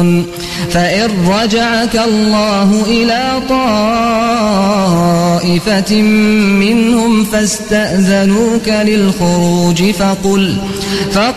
يعلمون فإن رجعك الله إلى طائفة منهم فاستأذنوك للخروج فقل